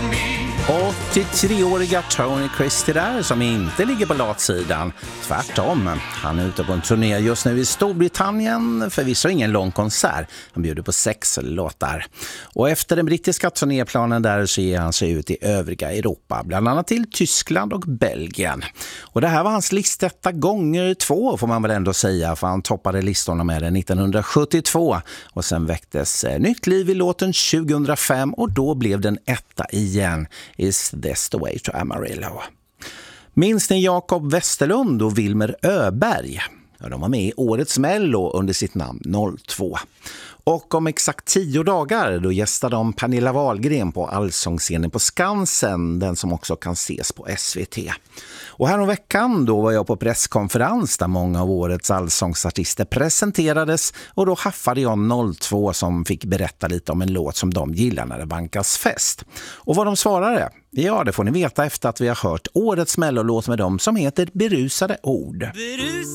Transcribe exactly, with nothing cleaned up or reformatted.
åttiotre-åriga Tony Christie där, som inte ligger på latsidan. Tvärtom, han är ute på en turné just nu i Storbritannien, förvisso ingen lång konsert. Han bjuder på sex låtar. Och efter den brittiska turnéplanen där så ger han sig ut i övriga Europa, bland annat till Tyskland och Belgien. Och det här var hans listetta gånger två, får man väl ändå säga, för han toppade listorna med den nittonhundrasjuttiotvå. Och sen väcktes nytt liv i låten tjugohundrafem och då blev den etta igen. Is this the way to Amarillo? Minns ni Jakob Westerlund och Wilmer Öberg? Ja, de var med i årets Mello under sitt namn noll två. Och om exakt tio dagar då gästade de Pernilla Wahlgren på allsångsscenen på Skansen, den som också kan ses på S V T. Och här om veckan då var jag på presskonferens där många av årets allsångsartister presenterades, och då haffade jag noll två som fick berätta lite om en låt som de gillar när det bankas fest. Och vad de svarade? Ja, det får ni veta efter att vi har hört årets mellolåt med dem som heter Berusade ord. Berus